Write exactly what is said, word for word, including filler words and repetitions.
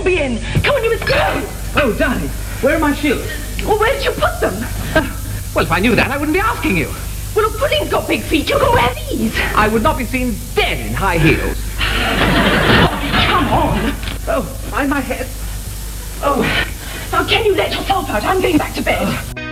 be in. Come on, you must go. Oh, darling, where are my shoes? Well, where did you put them? Well, if I knew that, I wouldn't be asking you. Well, look, Pudding's got big feet. You can wear these. I would not be seen dead in high heels. Come on. Oh, mind my head. Oh, now can you let yourself out? I'm going back to bed.